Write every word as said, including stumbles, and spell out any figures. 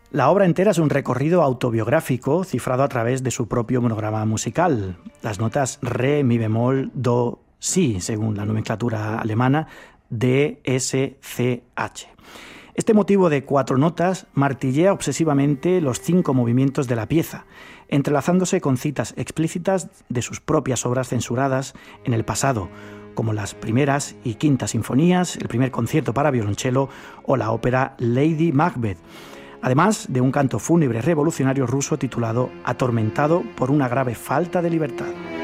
La obra entera es un recorrido autobiográfico cifrado a través de su propio monograma musical. Las notas re, mi bemol, do, si, según la nomenclatura alemana, D, S, C, H. Este motivo de cuatro notas martillea obsesivamente los cinco movimientos de la pieza, entrelazándose con citas explícitas de sus propias obras censuradas en el pasado, como las primeras y quintas sinfonías, el primer concierto para violonchelo o la ópera Lady Macbeth, además de un canto fúnebre revolucionario ruso titulado Atormentado por una grave falta de libertad.